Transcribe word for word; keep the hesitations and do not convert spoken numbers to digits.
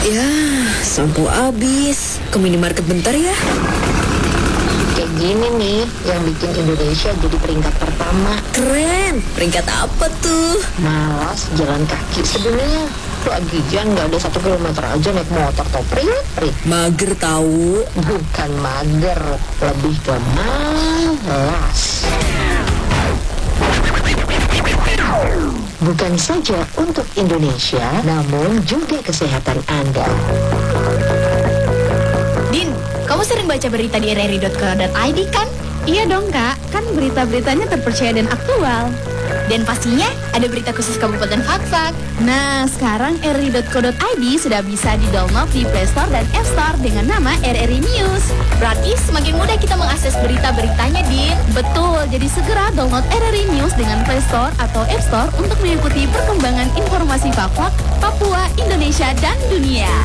Ya, sampo habis. Ke minimarket bentar ya. Kayak gini nih yang bikin Indonesia jadi peringkat pertama. Keren. Peringkat apa tuh? Malas jalan kaki sebenarnya. Lagi jan nggak ada satu kilometer aja naik motor toh prit. Mager tahu. Bukan mager, lebih ke malas. Bukan saja untuk Indonesia, namun juga kesehatan Anda. Din, kamu sering baca berita di r r i dot co dot i d kan? Iya dong kak, kan berita-beritanya terpercaya dan aktual. Dan pastinya ada berita khusus Kabupaten Fakfak. Nah, sekarang r r i dot co dot i d sudah bisa di-download di Play Store dan App Store dengan nama R R I News. Berarti semakin mudah kita mengakses berita-beritanya, Din. Betul, jadi segera download R R I News dengan Play Store atau App Store untuk mengikuti perkembangan informasi Fakfak, Papua, Indonesia, dan dunia.